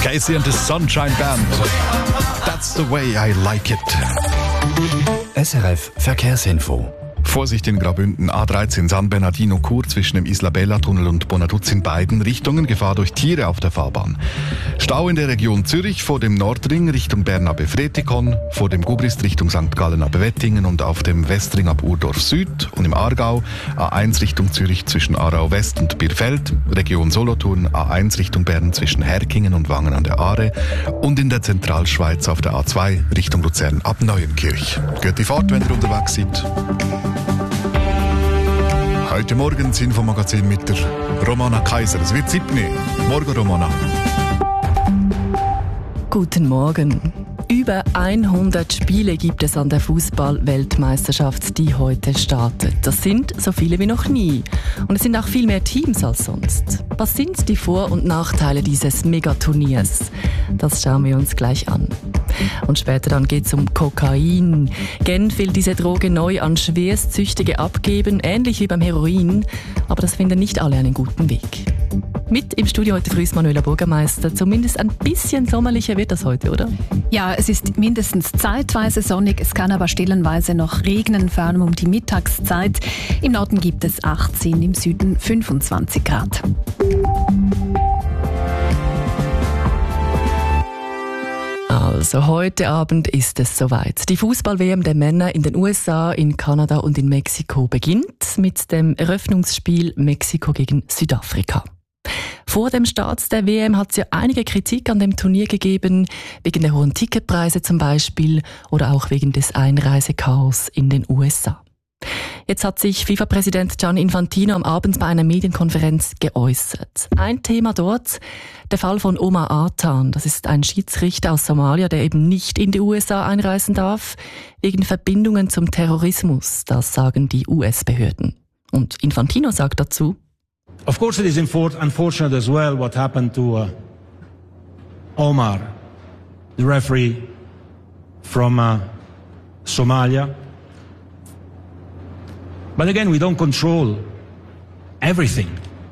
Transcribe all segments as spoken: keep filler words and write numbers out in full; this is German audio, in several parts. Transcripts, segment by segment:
Casey and the Sunshine Band. That's the way I like it. S R F Verkehrsinfo. Vorsicht in Graubünden, A dreizehn San Bernardino-Chur zwischen dem Isla-Bella-Tunnel und Bonaduz in beiden Richtungen. Gefahr durch Tiere auf der Fahrbahn. Stau in der Region Zürich vor dem Nordring Richtung Bern-Abe-Fretikon, vor dem Gubrist Richtung Sankt Gallen-Abe-Wettingen und auf dem Westring ab Urdorf Süd und im Aargau A eins Richtung Zürich zwischen Aarau West und Birfeld, Region Solothurn A eins Richtung Bern zwischen Herkingen und Wangen an der Aare und in der Zentralschweiz auf der A zwei Richtung Luzern ab Neuenkirch. Geht die Fahrt, wenn ihr unterwegs seid. Heute Morgen das Infomagazin mit der Romana Kaiser. Es wird siebni. Morgen, Romana. Guten Morgen. Über hundert Spiele gibt es an der Fußball-Weltmeisterschaft, die heute startet. Das sind so viele wie noch nie. Und es sind auch viel mehr Teams als sonst. Was sind die Vor- und Nachteile dieses Megaturniers? Das schauen wir uns gleich an. Und später dann geht es um Kokain. Genf will diese Droge neu an Schwerstsüchtige abgeben, ähnlich wie beim Heroin. Aber das finden nicht alle einen guten Weg. Mit im Studio heute früh ist Manuela Bürgermeister. Zumindest ein bisschen sommerlicher wird das heute, oder? Ja, es ist mindestens zeitweise sonnig. Es kann aber stellenweise noch regnen, vor allem um die Mittagszeit. Im Norden gibt es achtzehn, im Süden fünfundzwanzig Grad. Also heute Abend ist es soweit. Die Fußball-W M der Männer in den U S A, in Kanada und in Mexiko beginnt mit dem Eröffnungsspiel Mexiko gegen Südafrika. Vor dem Start der W M hat es ja einige Kritik an dem Turnier gegeben, wegen der hohen Ticketpreise zum Beispiel oder auch wegen des Einreisechaos in den U S A. Jetzt hat sich FIFA-Präsident Gianni Infantino am Abend bei einer Medienkonferenz geäußert. Ein Thema dort, der Fall von Omar Artan. Das ist ein Schiedsrichter aus Somalia, der eben nicht in die U S A einreisen darf, wegen Verbindungen zum Terrorismus. Das sagen die U S-Behörden. Und Infantino sagt dazu: Of course it is unfortunate as well what happened to uh, Omar, the referee from uh, Somalia. But again, we don't control everything.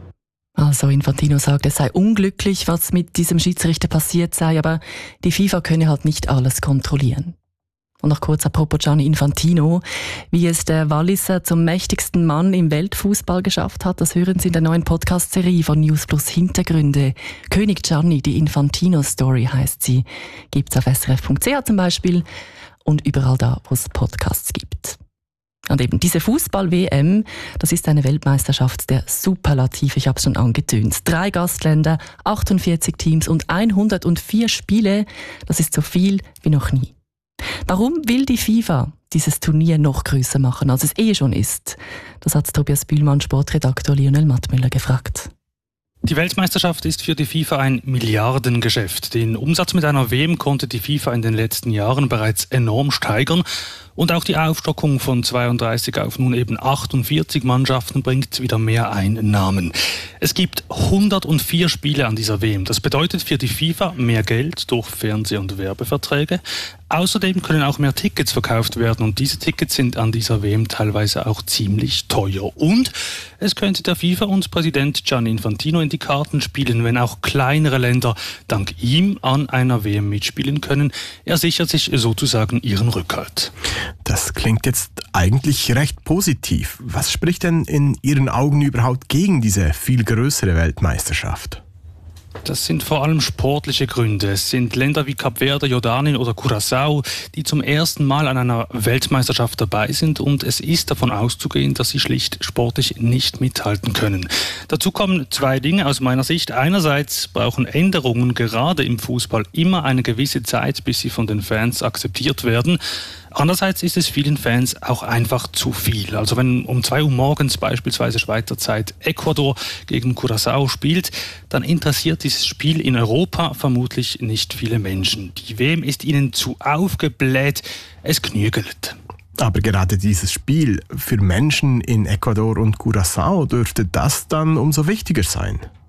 Also Infantino sagt, es sei unglücklich, was mit diesem Schiedsrichter passiert sei, aber die FIFA könne halt nicht alles kontrollieren. Und noch kurz apropos Gianni Infantino, wie es der Walliser zum mächtigsten Mann im Weltfußball geschafft hat, das hören Sie in der neuen Podcast-Serie von News Plus Hintergründe. König Gianni, die Infantino-Story heißt sie. Gibt's auf S R F Punkt C H zum Beispiel und überall da, wo es Podcasts gibt. Und eben diese Fußball-W M, das ist eine Weltmeisterschaft der Superlative, ich habe es schon angetönt. Drei Gastländer, achtundvierzig Teams und hundertvier Spiele, das ist so viel wie noch nie. Warum will die FIFA dieses Turnier noch größer machen, als es eh schon ist? Das hat Tobias Bühlmann, Sportredaktor Lionel Mattmüller gefragt. Die Weltmeisterschaft ist für die FIFA ein Milliardengeschäft. Den Umsatz mit einer W M konnte die FIFA in den letzten Jahren bereits enorm steigern. Und auch die Aufstockung von zweiunddreißig auf nun eben achtundvierzig Mannschaften bringt wieder mehr Einnahmen. Es gibt hundertvier Spiele an dieser W M. Das bedeutet für die FIFA mehr Geld durch Fernseh- und Werbeverträge. Außerdem können auch mehr Tickets verkauft werden und diese Tickets sind an dieser W M teilweise auch ziemlich teuer. Und es könnte der FIFA und Präsident Gianni Infantino in die Karten spielen, wenn auch kleinere Länder dank ihm an einer W M mitspielen können. Er sichert sich sozusagen ihren Rückhalt. Das klingt jetzt eigentlich recht positiv. Was spricht denn in Ihren Augen überhaupt gegen diese viel größere Weltmeisterschaft? Das sind vor allem sportliche Gründe. Es sind Länder wie Kap Verde, Jordanien oder Curaçao, die zum ersten Mal an einer Weltmeisterschaft dabei sind und es ist davon auszugehen, dass sie schlicht sportlich nicht mithalten können. Dazu kommen zwei Dinge aus meiner Sicht. Einerseits brauchen Änderungen gerade im Fußball immer eine gewisse Zeit, bis sie von den Fans akzeptiert werden. Andererseits ist es vielen Fans auch einfach zu viel. Also wenn um zwei Uhr morgens beispielsweise Schweizer Zeit Ecuador gegen Curaçao spielt, dann interessiert dieses Spiel in Europa vermutlich nicht viele Menschen. Die W M ist ihnen zu aufgebläht, es knügelt. Aber gerade dieses Spiel für Menschen in Ecuador und Curaçao dürfte das dann umso wichtiger sein.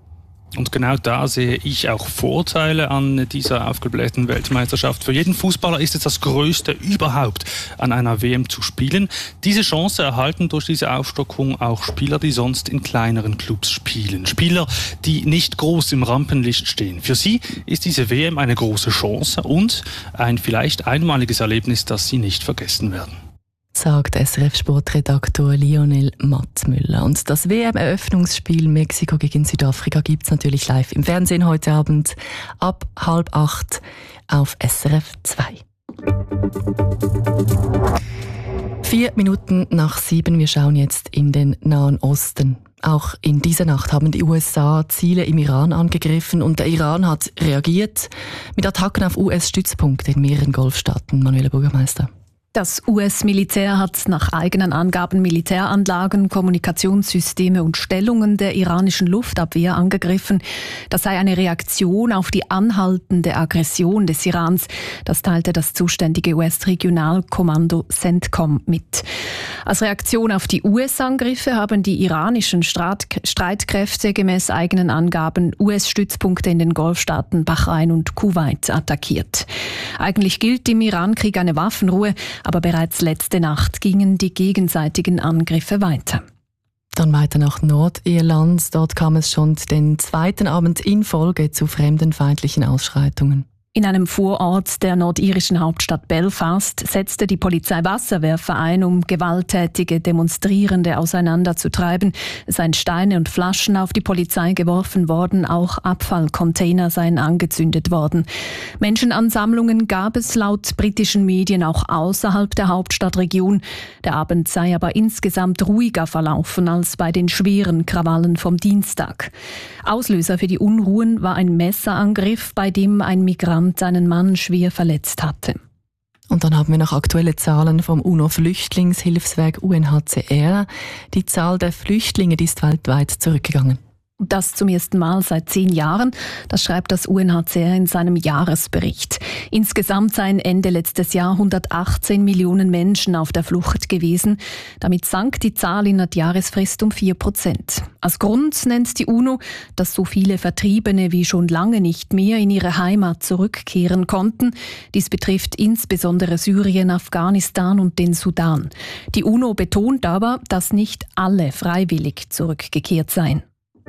Und genau da sehe ich auch Vorteile an dieser aufgeblähten Weltmeisterschaft. Für jeden Fußballer ist es das Größte überhaupt, an einer W M zu spielen. Diese Chance erhalten durch diese Aufstockung auch Spieler, die sonst in kleineren Clubs spielen. Spieler, die nicht groß im Rampenlicht stehen. Für sie ist diese W M eine große Chance und ein vielleicht einmaliges Erlebnis, das sie nicht vergessen werden. Sagt S R F-Sportredaktor Lionel Matzmüller. Und das W M-Eröffnungsspiel Mexiko gegen Südafrika gibt es natürlich live im Fernsehen heute Abend ab halb acht auf S R F zwei. Vier Minuten nach sieben, wir schauen jetzt in den Nahen Osten. Auch in dieser Nacht haben die U S A Ziele im Iran angegriffen und der Iran hat reagiert mit Attacken auf U S-Stützpunkte in mehreren Golfstaaten. Manuela Bürgermeister. Das U S-Militär hat nach eigenen Angaben Militäranlagen, Kommunikationssysteme und Stellungen der iranischen Luftabwehr angegriffen. Das sei eine Reaktion auf die anhaltende Aggression des Irans. Das teilte das zuständige U S-Regionalkommando CENTCOM mit. Als Reaktion auf die U S-Angriffe haben die iranischen Streitkräfte gemäß eigenen Angaben U S-Stützpunkte in den Golfstaaten Bahrain und Kuwait attackiert. Eigentlich gilt im Irankrieg eine Waffenruhe, aber bereits letzte Nacht gingen die gegenseitigen Angriffe weiter. Dann weiter nach Nordirland. Dort kam es schon den zweiten Abend in Folge zu fremdenfeindlichen Ausschreitungen. In einem Vorort der nordirischen Hauptstadt Belfast setzte die Polizei Wasserwerfer ein, um gewalttätige Demonstrierende auseinanderzutreiben. Es seien Steine und Flaschen auf die Polizei geworfen worden, auch Abfallcontainer seien angezündet worden. Menschenansammlungen gab es laut britischen Medien auch außerhalb der Hauptstadtregion. Der Abend sei aber insgesamt ruhiger verlaufen als bei den schweren Krawallen vom Dienstag. Auslöser für die Unruhen war ein Messerangriff, bei dem ein Migrant seinen Mann schwer verletzt hatte. Und dann haben wir noch aktuelle Zahlen vom UNO-Flüchtlingshilfswerk U N H C R. Die Zahl der Flüchtlinge, die ist weltweit zurückgegangen. Das zum ersten Mal seit zehn Jahren, das schreibt das U N H C R in seinem Jahresbericht. Insgesamt seien Ende letztes Jahr hundertachtzehn Millionen Menschen auf der Flucht gewesen. Damit sank die Zahl in der Jahresfrist um vier Prozent. Als Grund nennt die UNO, dass so viele Vertriebene wie schon lange nicht mehr in ihre Heimat zurückkehren konnten. Dies betrifft insbesondere Syrien, Afghanistan und den Sudan. Die UNO betont aber, dass nicht alle freiwillig zurückgekehrt seien.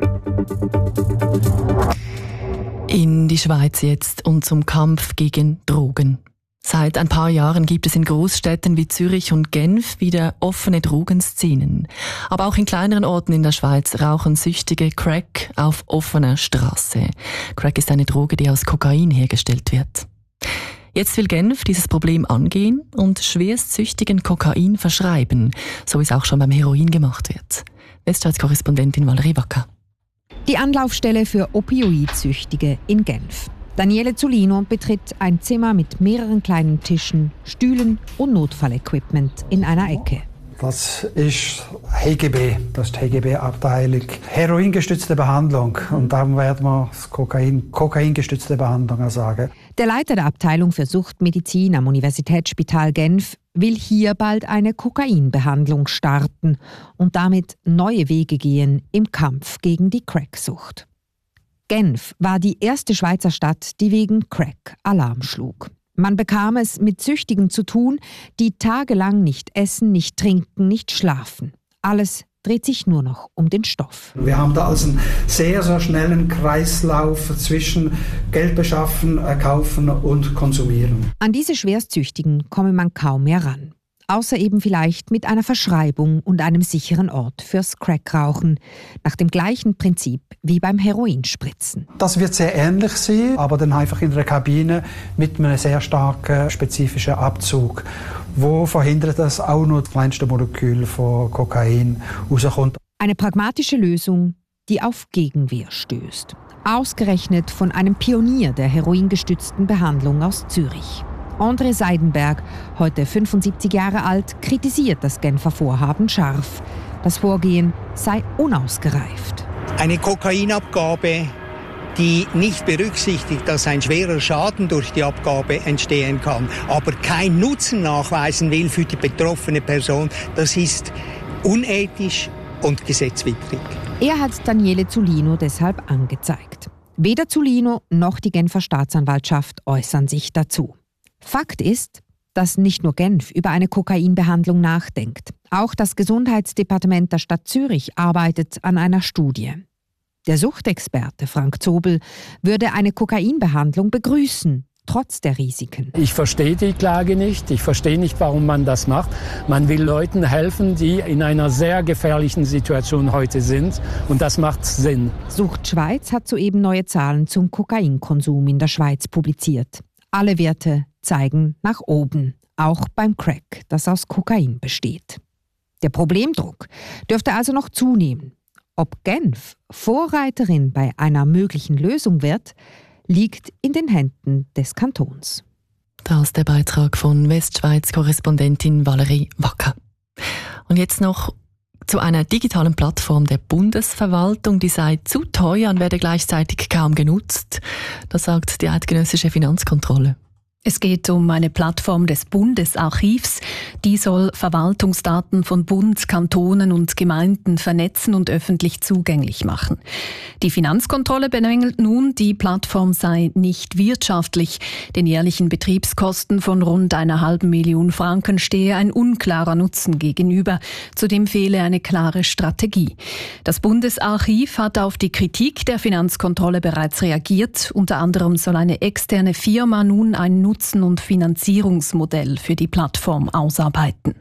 In die Schweiz jetzt und zum Kampf gegen Drogen. Seit ein paar Jahren gibt es in Großstädten wie Zürich und Genf wieder offene Drogenszenen. Aber auch in kleineren Orten in der Schweiz rauchen Süchtige Crack auf offener Straße. Crack ist eine Droge, die aus Kokain hergestellt wird. Jetzt will Genf dieses Problem angehen und schwerstsüchtigen Kokain verschreiben, so wie es auch schon beim Heroin gemacht wird. Westschweiz-Korrespondentin Valerie Wacker. Die Anlaufstelle für Opioidsüchtige in Genf. Daniele Zulino betritt ein Zimmer mit mehreren kleinen Tischen, Stühlen und Notfallequipment in einer Ecke. Das ist H G B, das ist die H G B-Abteilung. Heroingestützte Behandlung. Und darum werden wir das Kokain, kokaingestützte Behandlung sagen. Der Leiter der Abteilung für Suchtmedizin am Universitätsspital Genf will hier bald eine Kokainbehandlung starten und damit neue Wege gehen im Kampf gegen die Cracksucht. Genf war die erste Schweizer Stadt, die wegen Crack Alarm schlug. Man bekam es mit Süchtigen zu tun, die tagelang nicht essen, nicht trinken, nicht schlafen. Alles dreht sich nur noch um den Stoff. Wir haben da also einen sehr, sehr schnellen Kreislauf zwischen Geld beschaffen, kaufen und konsumieren. An diese Schwerstsüchtigen komme man kaum mehr ran. Außer eben vielleicht mit einer Verschreibung und einem sicheren Ort fürs Crackrauchen. Nach dem gleichen Prinzip wie beim Heroinspritzen. Das wird sehr ähnlich sein, aber dann einfach in einer Kabine mit einem sehr starken spezifischen Abzug, wo verhindert, dass auch nur das kleinste Molekül von Kokain rauskommt. Eine pragmatische Lösung, die auf Gegenwehr stößt. Ausgerechnet von einem Pionier der heroingestützten Behandlung aus Zürich. André Seidenberg, heute fünfundsiebzig Jahre alt, kritisiert das Genfer Vorhaben scharf. Das Vorgehen sei unausgereift. Eine Kokainabgabe, die nicht berücksichtigt, dass ein schwerer Schaden durch die Abgabe entstehen kann, aber keinen Nutzen nachweisen will für die betroffene Person, das ist unethisch und gesetzwidrig. Er hat Daniele Zulino deshalb angezeigt. Weder Zulino noch die Genfer Staatsanwaltschaft äußern sich dazu. Fakt ist, dass nicht nur Genf über eine Kokainbehandlung nachdenkt. Auch das Gesundheitsdepartement der Stadt Zürich arbeitet an einer Studie. Der Suchtexperte Frank Zobel würde eine Kokainbehandlung begrüßen, trotz der Risiken. Ich verstehe die Klage nicht. Ich verstehe nicht, warum man das macht. Man will Leuten helfen, die in einer sehr gefährlichen Situation heute sind. Und das macht Sinn. Sucht Schweiz hat soeben neue Zahlen zum Kokainkonsum in der Schweiz publiziert. Alle Werte zeigen nach oben, auch beim Crack, das aus Kokain besteht. Der Problemdruck dürfte also noch zunehmen. Ob Genf Vorreiterin bei einer möglichen Lösung wird, liegt in den Händen des Kantons. Das der Beitrag von Westschweiz-Korrespondentin Valerie Wacker. Und jetzt noch zu einer digitalen Plattform der Bundesverwaltung, die sei zu teuer und werde gleichzeitig kaum genutzt. Das sagt die eidgenössische Finanzkontrolle. Es geht um eine Plattform des Bundesarchivs. Die soll Verwaltungsdaten von Bund, Kantonen und Gemeinden vernetzen und öffentlich zugänglich machen. Die Finanzkontrolle bemängelt nun, die Plattform sei nicht wirtschaftlich. Den jährlichen Betriebskosten von rund einer halben Million Franken stehe ein unklarer Nutzen gegenüber. Zudem fehle eine klare Strategie. Das Bundesarchiv hat auf die Kritik der Finanzkontrolle bereits reagiert. Unter anderem soll eine externe Firma nun ein Nutzen- und Finanzierungsmodell für die Plattform ausarbeiten.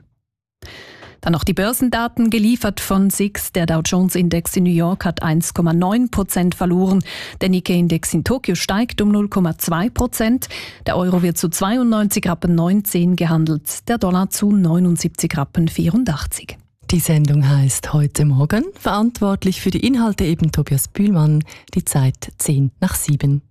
Dann noch die Börsendaten geliefert von S I X. Der Dow Jones Index in New York hat eins Komma neun Prozent verloren. Der Nikkei-Index in Tokio steigt um null Komma zwei Prozent. Der Euro wird zu zweiundneunzig Rappen neunzehn gehandelt, der Dollar zu neunundsiebzig Rappen vierundachtzig. Die Sendung heisst «Heute Morgen». Verantwortlich für die Inhalte eben Tobias Bühlmann. Die Zeit zehn nach sieben.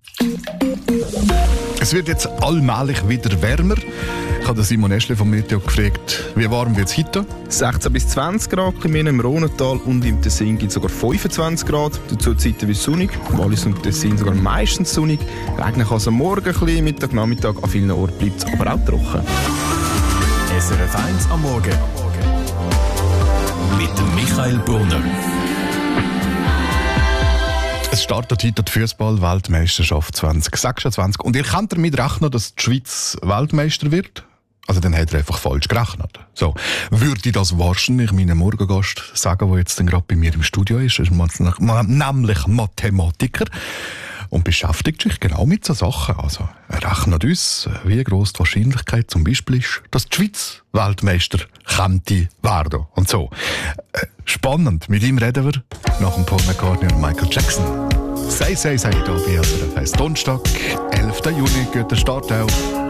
Es wird jetzt allmählich wieder wärmer. Ich habe Simon Eschle vom Meteo gefragt, wie warm wird es heute? sechzehn bis zwanzig Grad, mehr im Rhonental und im Tessin gibt es sogar fünfundzwanzig Grad. Dazu zeitweise sonnig, im Wallis und Tessin sogar meistens sonnig. Regnen kann es am Morgen ein bisschen, Mittag, Nachmittag, an vielen Orten bleibt es aber auch trocken. S R F eins am Morgen mit dem Michael Brunner. Es startet heute die Fußball-Weltmeisterschaft zwanzig sechsundzwanzig. Und ihr könnt damit rechnen, dass die Schweiz Weltmeister wird? Also dann hat er einfach falsch gerechnet. So, würde das wahrscheinlich meinem Morgengast sagen, der jetzt gerade bei mir im Studio ist. Er ist nämlich Mathematiker und beschäftigt sich genau mit so Sachen. Also er rechnet uns, wie gross die Wahrscheinlichkeit zum Beispiel ist, dass die Schweiz Weltmeister könnte werden. Und so. Äh, spannend. Mit ihm reden wir nach dem Paul McCartney und Michael Jackson. Sei, sei, sei, da bei S R F eins. Donnerstag, elften Juni, guter Start auch.